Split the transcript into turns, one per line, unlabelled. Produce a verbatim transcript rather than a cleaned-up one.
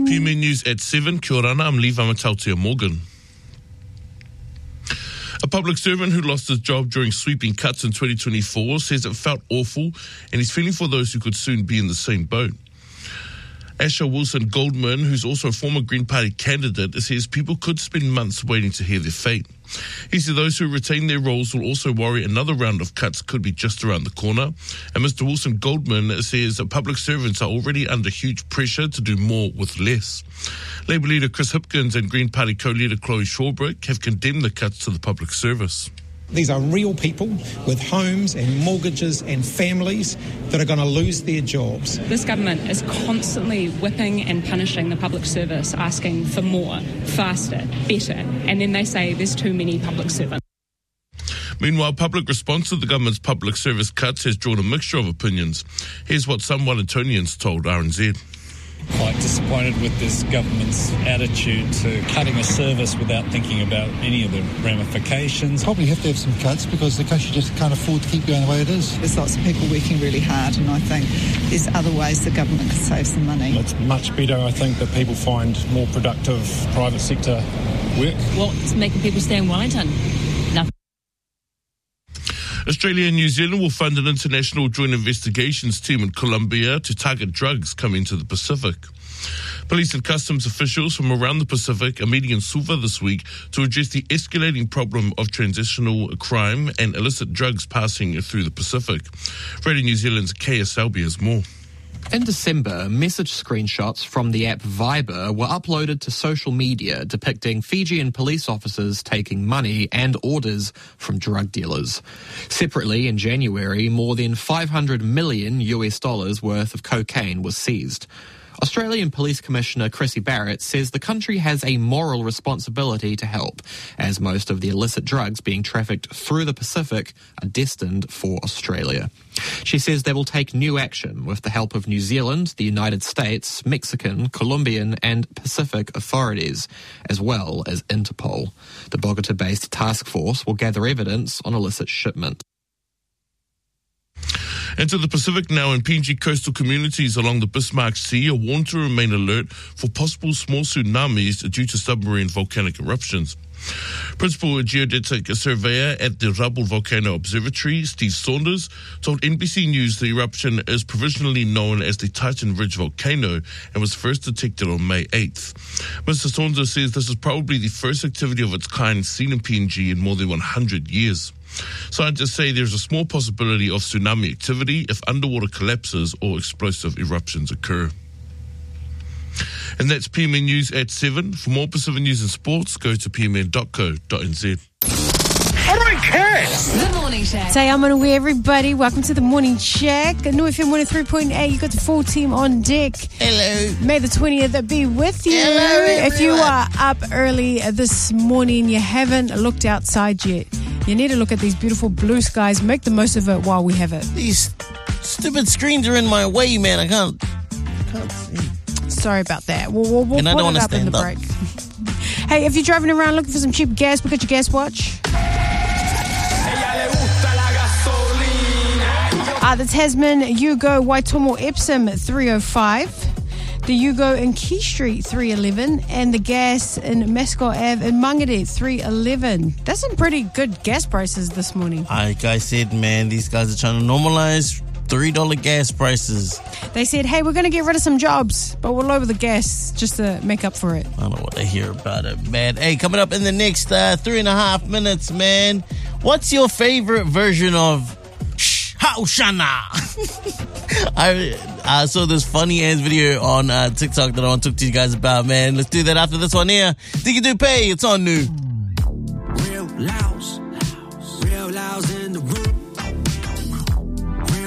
P M A News at seven. Kia ora, I'm Lee Vamatautia Morgan. A public servant who lost his job during sweeping cuts in twenty twenty-four says it felt awful and he's feeling for those who could soon be in the same boat. Asher Wilson Goldman, who's also a former Green Party candidate, says people could spend months waiting to hear their fate. He said those who retain their roles will also worry another round of cuts could be just around the corner. And Mister Wilson Goldman says that public servants are already under huge pressure to do more with less. Labour leader Chris Hipkins and Green Party co-leader Chloe Shawbrick have condemned the cuts to the public service.
These are real people with homes and mortgages and families that are going to lose their jobs.
This government is constantly whipping and punishing the public service, asking for more, faster, better, and then they say there's too many public servants.
Meanwhile, public response to the government's public service cuts has drawn a mixture of opinions. Here's what some Wellingtonians told R N Z.
Quite disappointed with this government's attitude to cutting a service without thinking about any of the ramifications.
Probably have to have some cuts because the country just can't afford to keep going the way it is.
There's lots of people working really hard, and I think there's other ways the government can save some money.
It's much better, I think, that people find more productive private sector work.
What's making people stay in Wellington? Nothing.
Australia and New Zealand will fund an international joint investigations team in Colombia to target drugs coming to the Pacific. Police and customs officials from around the Pacific are meeting in Suva this week to address the escalating problem of transnational crime and illicit drugs passing through the Pacific. Radio New Zealand's Kaya Selby has more.
In December, message screenshots from the app Viber were uploaded to social media depicting Fijian police officers taking money and orders from drug dealers. Separately, in January, more than five hundred million U S dollars worth of cocaine was seized. Australian Police Commissioner Chrissy Barrett says the country has a moral responsibility to help, as most of the illicit drugs being trafficked through the Pacific are destined for Australia. She says they will take new action with the help of New Zealand, the United States, Mexican, Colombian and Pacific authorities, as well as Interpol. The Bogota-based task force will gather evidence on illicit shipment.
Into the Pacific now, and P N G coastal communities along the Bismarck Sea are warned to remain alert for possible small tsunamis due to submarine volcanic eruptions. Principal geodetic surveyor at the Rubble Volcano Observatory, Steve Saunders, told N B C News the eruption is provisionally known as the Titan Ridge volcano and was first detected on May eighth. Mister Saunders says this is probably the first activity of its kind seen in P N G in more than one hundred years. Scientists say there's a small possibility of tsunami activity if underwater collapses or explosive eruptions occur. And that's P M N News at seven. For more Pacific news and sports, go to p m n dot co dot n z.
I don't care!
The Morning Shack.
Say I'm on everybody. Welcome to the Morning Shack. New F M one oh three point eight. You got the full team on deck.
Hello.
May the twentieth be with you.
Hello, everyone.
If you are up early this morning, you haven't looked outside yet, you need to look at these beautiful blue skies. Make the most of it while we have it.
These stupid screens are in my way, man. I can't, I can't see.
Sorry about that. We'll, we'll, we'll
and I
put
don't
it up in the
up.
break. Hey, if you're driving around looking for some cheap gas, we got your gas watch. Uh, the Tasman Yugo Waitomo Epsom three oh five. The Yugo in Key Street three eleven. And the gas in Mascot Ave in Mangere three eleven. That's some pretty good gas prices this morning.
Like I said, man, these guys are trying to normalize three dollars gas prices.
They said, hey, we're going to get rid of some jobs, but we'll lower the gas just to make up for it.
I don't know what I hear about it, man. Hey, coming up in the next uh, three and a half minutes, man, what's your favorite version of Shh Haushana? I I saw this funny ass video on uh, TikTok that I want to talk to you guys about, man. Let's do that after this one here. Diggy do pay, it's on new.
Real loud, real loud in the room.